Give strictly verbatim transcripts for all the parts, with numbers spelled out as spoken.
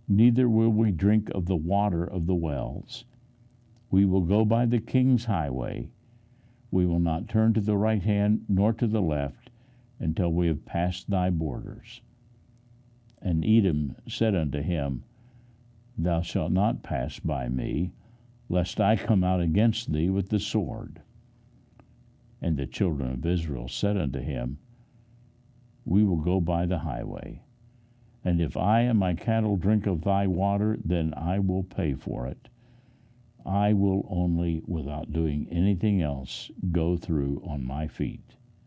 neither will we drink of the water of the wells. We will go by the king's highway. We will not turn to the right hand nor to the left until we have passed thy borders. And Edom said unto him, Thou shalt not pass by me, lest I come out against thee with the sword. And the children of Israel said unto him, We will go by the highway. And if I and my cattle drink of thy water, then I will pay for it. I will only, without doing anything else, go through on my feet.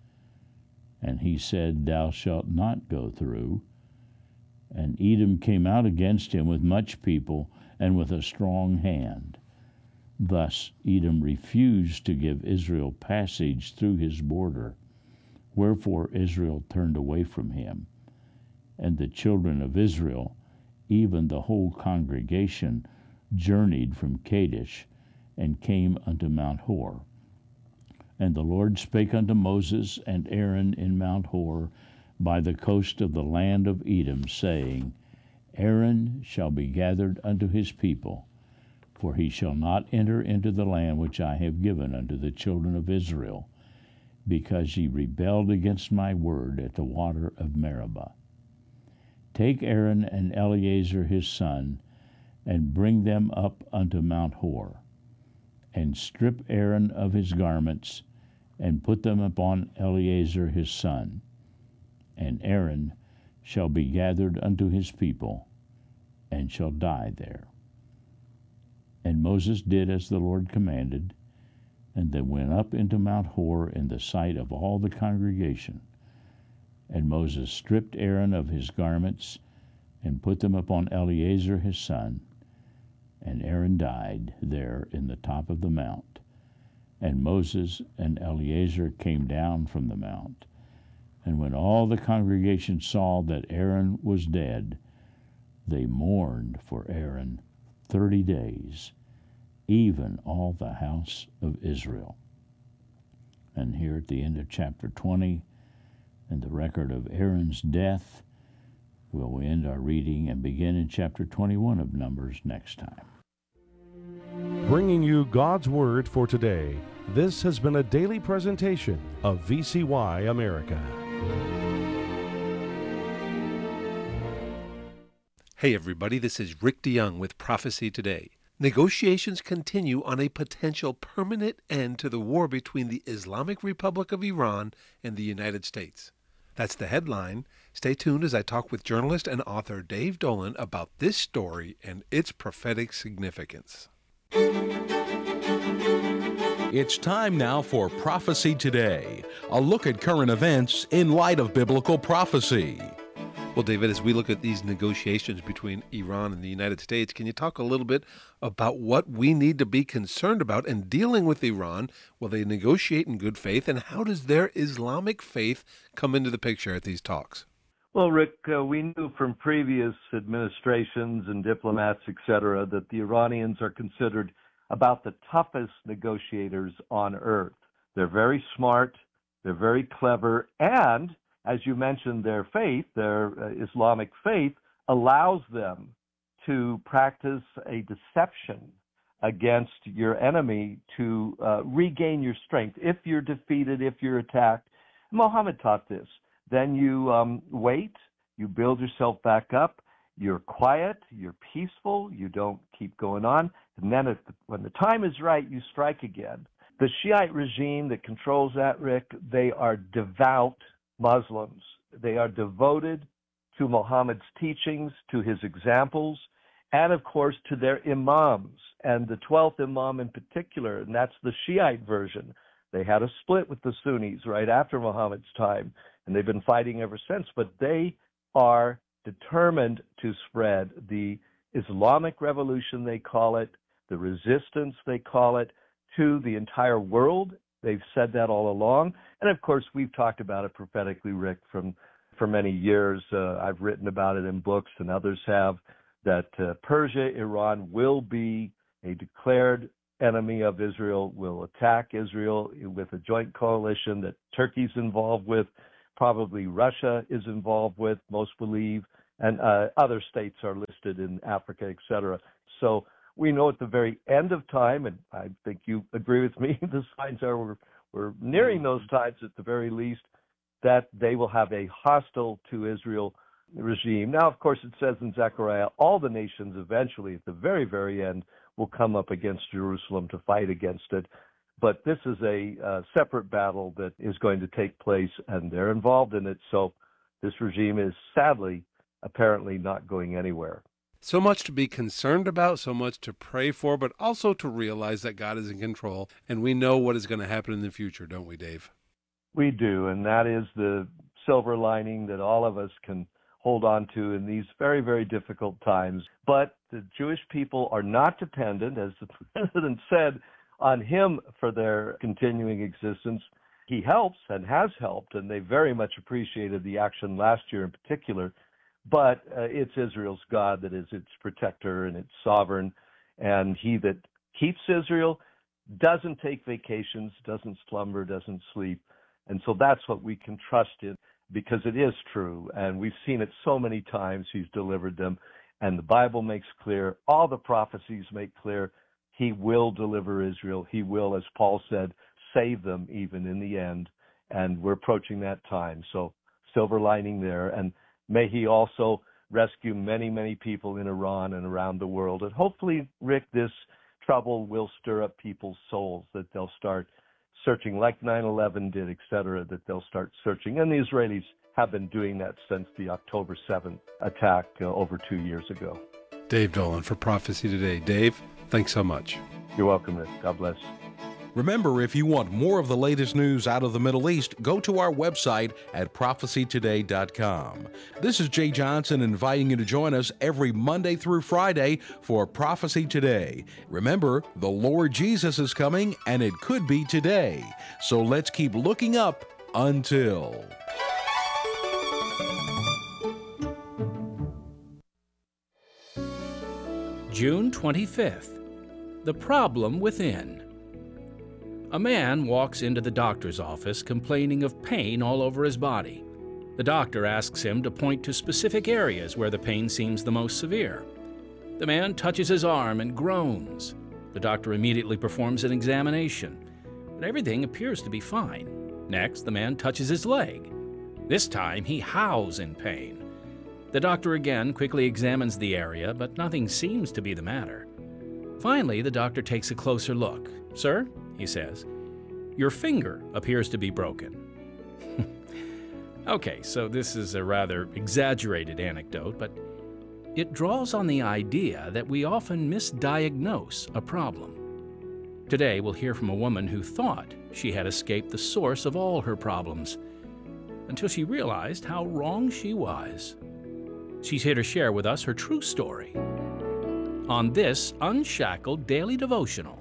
And he said, Thou shalt not go through. And Edom came out against him with much people and with a strong hand. Thus Edom refused to give Israel passage through his border. Wherefore Israel turned away from him. And the children of Israel, even the whole congregation, journeyed from Kadesh, and came unto Mount Hor. And the Lord spake unto Moses and Aaron in Mount Hor, by the coast of the land of Edom, saying, Aaron shall be gathered unto his people, for he shall not enter into the land which I have given unto the children of Israel, because ye rebelled against my word at the water of Meribah. Take Aaron and Eleazar his son, and bring them up unto Mount Hor, and strip Aaron of his garments, and put them upon Eleazar his son. And Aaron shall be gathered unto his people, and shall die there. And Moses did as the Lord commanded, and they went up into Mount Hor in the sight of all the congregation. And Moses stripped Aaron of his garments, and put them upon Eleazar his son. And Aaron died there in the top of the mount. And Moses and Eleazar came down from the mount. And when all the congregation saw that Aaron was dead, they mourned for Aaron thirty days, even all the house of Israel. And here at the end of chapter twenty, and the record of Aaron's death, we'll end our reading and begin in chapter twenty-one of Numbers next time. Bringing you God's Word for today, this has been a daily presentation of V C Y America. Hey everybody, this is Rick DeYoung with Prophecy Today. Negotiations continue on a potential permanent end to the war between the Islamic Republic of Iran and the United States. That's the headline. Stay tuned as I talk with journalist and author Dave Dolan about this story and its prophetic significance. It's time now for Prophecy Today, a look at current events in light of biblical prophecy. Well, David, as we look at these negotiations between Iran and the United States, can you talk a little bit about what we need to be concerned about in dealing with Iran? Will they negotiate in good faith, and how does their Islamic faith come into the picture at these talks? Well, Rick, uh, we knew from previous administrations and diplomats, et cetera, that the Iranians are considered about the toughest negotiators on earth. They're very smart, they're very clever, and as you mentioned, their faith, their uh, Islamic faith, allows them to practice a deception against your enemy to uh, regain your strength. If you're defeated, if you're attacked, Muhammad taught this. Then you um, wait, you build yourself back up, you're quiet, you're peaceful, you don't keep going on, and then if the, when the time is right, you strike again. The Shiite regime that controls that, Rick, they are devout Muslims. They are devoted to Muhammad's teachings, to his examples, and of course to their imams, and the twelfth imam in particular, and that's the Shiite version. They had a split with the Sunnis right after Muhammad's time, and they've been fighting ever since, but they are determined to spread the Islamic revolution, they call it, the resistance, they call it, to the entire world. They've said that all along. And of course, we've talked about it prophetically, Rick, from for many years. Uh, I've written about it in books, and others have, that uh, Persia, Iran will be a declared enemy of Israel, will attack Israel with a joint coalition that Turkey's involved with, probably Russia is involved with, most believe, and uh, other states are listed in Africa, et cetera. So we know at the very end of time, and I think you agree with me, the signs are we're, we're nearing those times at the very least, that they will have a hostile to Israel regime. Now, of course, it says in Zechariah, all the nations eventually, at the very, very end, will come up against Jerusalem to fight against it. But this is a uh, separate battle that is going to take place, and they're involved in it. So this regime is sadly, apparently not going anywhere. So much to be concerned about, so much to pray for, but also to realize that God is in control, and we know what is going to happen in the future, don't we, Dave? We do, and that is the silver lining that all of us can hold on to in these very, very difficult times. But the Jewish people are not dependent, as the president said, on him for their continuing existence. He helps and has helped, and they very much appreciated the action last year in particular. But uh, it's Israel's God that is its protector and its sovereign, and he that keeps Israel doesn't take vacations, doesn't slumber, doesn't sleep. And so that's what we can trust in, because it is true, and we've seen it so many times. He's delivered them, and the Bible makes clear, all the prophecies make clear, he will deliver Israel. He will, as Paul said, save them even in the end, and we're approaching that time. So silver lining there, and may he also rescue many, many people in Iran and around the world. And hopefully, Rick, this trouble will stir up people's souls, that they'll start searching like nine eleven did, et cetera, that they'll start searching. And the Israelis have been doing that since the October seventh attack uh, over two years ago. Dave Dolan for Prophecy Today. Dave, thanks so much. You're welcome, Rick. God bless. Remember, if you want more of the latest news out of the Middle East, go to our website at prophecy today dot com. This is Jay Johnson inviting you to join us every Monday through Friday for Prophecy Today. Remember, the Lord Jesus is coming, and it could be today. So let's keep looking up until... June twenty-fifth. The Problem Within. A man walks into the doctor's office complaining of pain all over his body. The doctor asks him to point to specific areas where the pain seems the most severe. The man touches his arm and groans. The doctor immediately performs an examination, but everything appears to be fine. Next, the man touches his leg. This time, he howls in pain. The doctor again quickly examines the area, but nothing seems to be the matter. Finally, the doctor takes a closer look. "Sir," he says, "your finger appears to be broken." Okay, so this is a rather exaggerated anecdote, but it draws on the idea that we often misdiagnose a problem. Today, we'll hear from a woman who thought she had escaped the source of all her problems, until she realized how wrong she was. She's here to share with us her true story on this Unshackled Daily Devotional.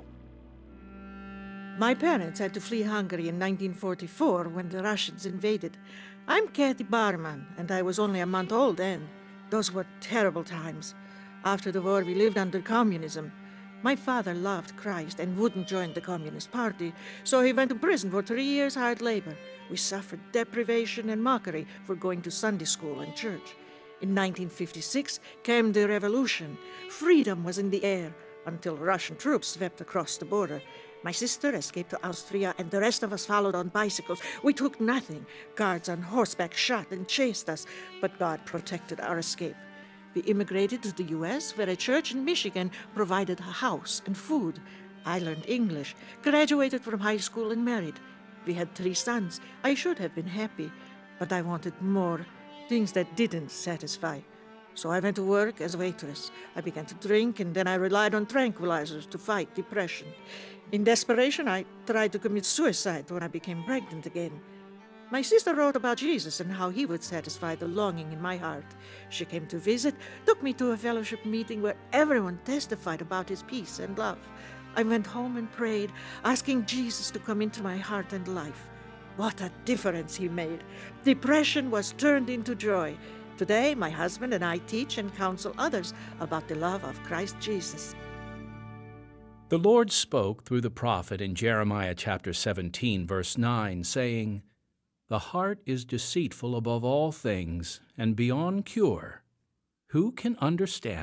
My parents had to flee Hungary in nineteen forty-four when the Russians invaded. I'm Kathy Barman, and I was only a month old then. Those were terrible times. After the war, we lived under communism. My father loved Christ and wouldn't join the Communist Party, so he went to prison for three years hard labor. We suffered deprivation and mockery for going to Sunday school and church. In nineteen fifty-six came the revolution. Freedom was in the air until Russian troops swept across the border. My sister escaped to Austria, and the rest of us followed on bicycles. We took nothing. Guards on horseback shot and chased us, but God protected our escape. We immigrated to the U S, where a church in Michigan provided a house and food. I learned English, graduated from high school, and married. We had three sons. I should have been happy, but I wanted more, things that didn't satisfy. So I went to work as a waitress. I began to drink, and then I relied on tranquilizers to fight depression. In desperation, I tried to commit suicide when I became pregnant again. My sister wrote about Jesus and how he would satisfy the longing in my heart. She came to visit, took me to a fellowship meeting where everyone testified about his peace and love. I went home and prayed, asking Jesus to come into my heart and life. What a difference he made. Depression was turned into joy. Today, my husband and I teach and counsel others about the love of Christ Jesus. The Lord spoke through the prophet in Jeremiah chapter seventeen, verse nine, saying, "The heart is deceitful above all things and beyond cure. Who can understand